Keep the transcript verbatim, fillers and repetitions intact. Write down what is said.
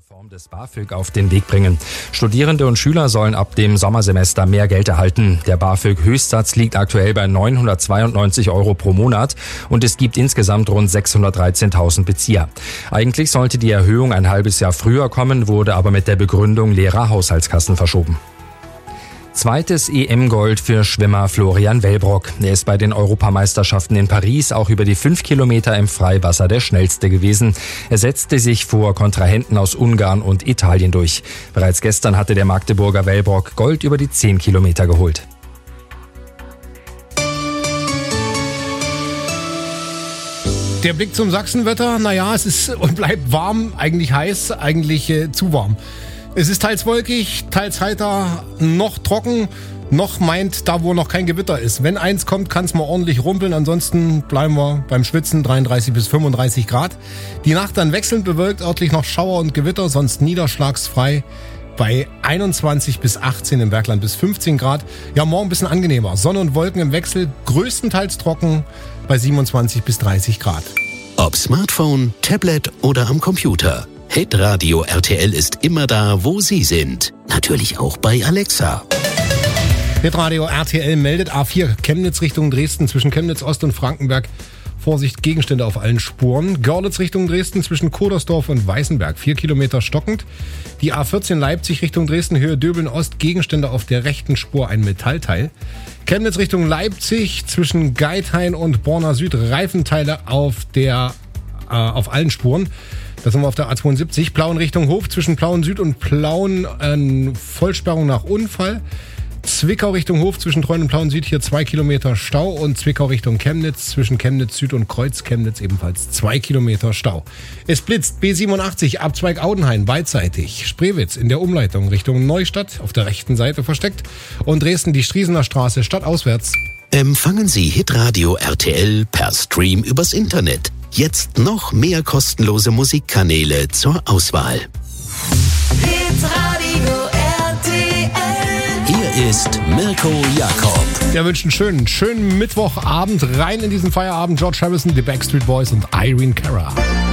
Reform des BAföG auf den Weg bringen. Studierende und Schüler sollen ab dem Sommersemester mehr Geld erhalten. Der BAföG-Höchstsatz liegt aktuell bei neunhundertzweiundneunzig Euro pro Monat und es gibt insgesamt rund sechshundertdreizehntausend Bezieher. Eigentlich sollte die Erhöhung ein halbes Jahr früher kommen, wurde aber mit der Begründung leerer Haushaltskassen verschoben. Zweites E M-Gold für Schwimmer Florian Wellbrock. Er ist bei den Europameisterschaften in Paris auch über die fünf Kilometer im Freiwasser der schnellste gewesen. Er setzte sich vor Kontrahenten aus Ungarn und Italien durch. Bereits gestern hatte der Magdeburger Wellbrock Gold über die zehn Kilometer geholt. Der Blick zum Sachsenwetter, naja, es ist und bleibt warm, eigentlich heiß, eigentlich äh, zu warm. Es ist teils wolkig, teils heiter, noch trocken, noch meint da, wo noch kein Gewitter ist. Wenn eins kommt, kann es mal ordentlich rumpeln. Ansonsten bleiben wir beim Schwitzen, dreiunddreißig bis fünfunddreißig Grad. Die Nacht dann wechselnd bewölkt, örtlich noch Schauer und Gewitter, sonst niederschlagsfrei bei einundzwanzig bis achtzehn im Bergland bis fünfzehn Grad. Ja, morgen ein bisschen angenehmer. Sonne und Wolken im Wechsel, größtenteils trocken bei siebenundzwanzig bis dreißig Grad. Ob Smartphone, Tablet oder am Computer. Hitradio R T L ist immer da, wo Sie sind. Natürlich auch bei Alexa. Hitradio R T L meldet A vier Chemnitz Richtung Dresden zwischen Chemnitz Ost und Frankenberg. Vorsicht, Gegenstände auf allen Spuren. Görlitz Richtung Dresden zwischen Kodersdorf und Weißenberg. Vier Kilometer stockend. Die A vierzehn Leipzig Richtung Dresden, Höhe Döbeln Ost. Gegenstände auf der rechten Spur, ein Metallteil. Chemnitz Richtung Leipzig zwischen Geithain und Borna Süd. Reifenteile auf der, äh, auf allen Spuren. Da sind wir auf der A zweiundsiebzig. Plauen Richtung Hof zwischen Plauen Süd und Plauen. Äh, Vollsperrung nach Unfall. Zwickau Richtung Hof zwischen Treuen und Plauen Süd, hier zwei Kilometer Stau. Und Zwickau Richtung Chemnitz zwischen Chemnitz Süd und Kreuz Chemnitz ebenfalls zwei Kilometer Stau. Es blitzt B siebenundachtzig, Abzweig Audenhain beidseitig. Spreewitz in der Umleitung Richtung Neustadt auf der rechten Seite versteckt. Und Dresden die Striesener Straße stadtauswärts. Empfangen Sie Hitradio R T L per Stream übers Internet. Jetzt noch mehr kostenlose Musikkanäle zur Auswahl. Hitradio R T L. Hier ist Mirko Jakob. Wir wünschen einen schönen, schönen Mittwochabend rein in diesen Feierabend. George Harrison, die Backstreet Boys und Irene Cara.